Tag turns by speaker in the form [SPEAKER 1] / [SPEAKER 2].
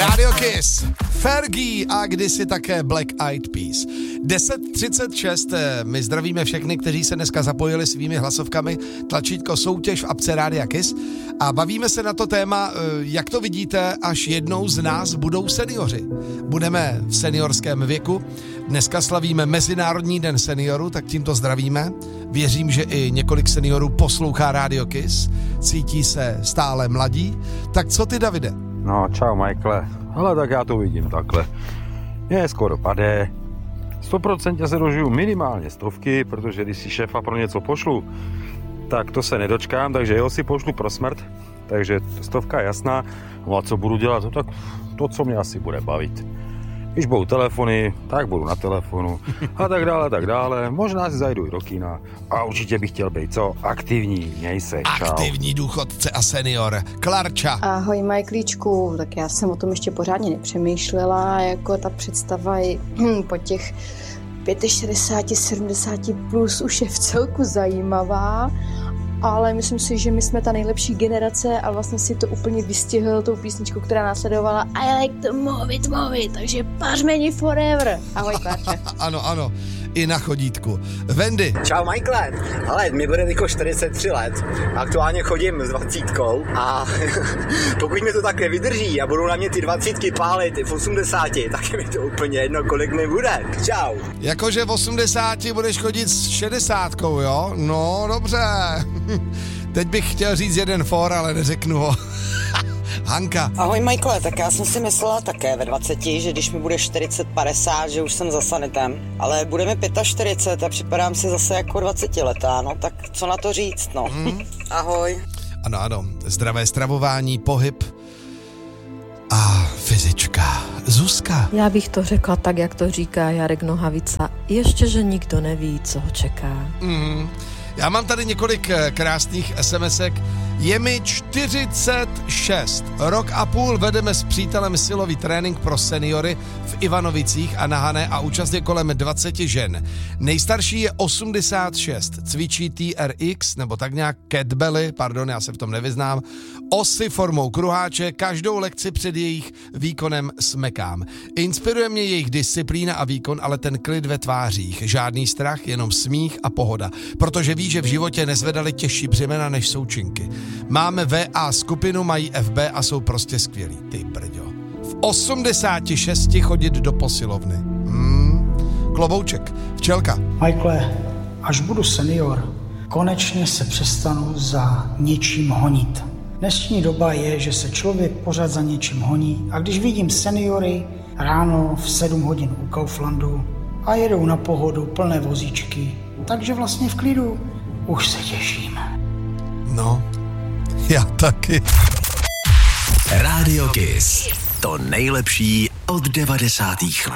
[SPEAKER 1] Radio Kiss, Fergie a kdysi také Black Eyed Peas. 10:36, my zdravíme všechny, kteří se dneska zapojili svými hlasovkami, tlačítko soutěž v apce Rádia Kiss a bavíme se na to téma, jak to vidíte, až jednou z nás budou seniori. Budeme v seniorském věku, dneska slavíme Mezinárodní den seniorů, tak tímto zdravíme. Věřím, že i několik seniorů poslouchá Radio Kiss, cítí se stále mladí. Tak co ty, Davide?
[SPEAKER 2] No, čau, Michaele. Hele, tak já to vidím takhle. Je skoro padé. 100% se dožiju minimálně 100, protože když si šéfa pro něco pošlu, tak to se nedočkám, takže jeho si pošlu pro smrt. Takže 100 je jasná. No a co budu dělat? No, tak to, co mě asi bude bavit. Když budou telefony, tak budu na telefonu a tak dále. Možná si zajdu i do kina a určitě bych chtěl být, co? Aktivní, měj se, čau.
[SPEAKER 1] Aktivní důchodce a senior. Klarča.
[SPEAKER 3] Ahoj, Majklíčku, tak já jsem o tom ještě pořádně nepřemýšlela, jako ta představa je po těch 65, 70 plus už je v celku zajímavá, ale myslím si, že my jsme ta nejlepší generace a vlastně si to úplně vystihl tou písničkou, která následovala I like to move it, takže pařmeni forever. Ahoj, Klárče.
[SPEAKER 1] Ano, i na chodítku. Wendy.
[SPEAKER 4] Čau, Michaele. Hele, mi bude jako 43 let. Aktuálně chodím s 20 a pokud mi to tak nevydrží a budou na mě ty 20 pálit i v 80, tak je mi to úplně jedno, kolik mi bude. Čau.
[SPEAKER 1] Jakože v 80 budeš chodit s 60, jo? No, dobře. Teď bych chtěl říct jeden for, ale neřeknu ho. Hanka.
[SPEAKER 5] Ahoj, Michaele, tak já jsem si myslela také ve 20, že když mi bude 40-50, že už jsem za sanitem, ale bude mi 45 a připadám si zase jako 20 letá, no tak co na to říct, no. Ahoj.
[SPEAKER 1] Ano, zdravé stravování, pohyb a fyzička. Zuzka.
[SPEAKER 6] Já bych to řekla tak, jak to říká Jarek Nohavica. Ještě, že nikdo neví, co ho čeká.
[SPEAKER 1] Já mám tady několik krásných SMSek. Je mi 46. Rok a půl vedeme s přítelem silový trénink pro seniory v Ivanovicích a na Hané a účast je kolem 20 žen. Nejstarší je 86. Cvičí TRX, nebo tak nějak kettlebelly, pardon, já se v tom nevyznám, osy formou kruháče, každou lekci před jejich výkonem smekám. Inspiruje mě jejich disciplína a výkon, ale ten klid ve tvářích. Žádný strach, jenom smích a pohoda, protože ví, že v životě nezvedali těžší břemena než součinky. Máme VA skupinu, mají FB a jsou prostě skvělí. Ty brďo. V 86 chodit do posilovny. Klobouček. Včelka.
[SPEAKER 7] Michaele, až budu senior, konečně se přestanu za něčím honit. Dnešní doba je, že se člověk pořád za něčím honí a když vidím seniory ráno v 7 hodin u Kauflandu a jedou na pohodu plné vozíčky, takže vlastně v klidu už se těším.
[SPEAKER 1] No, já taky.
[SPEAKER 8] Radio Kiss. To nejlepší od 90. let.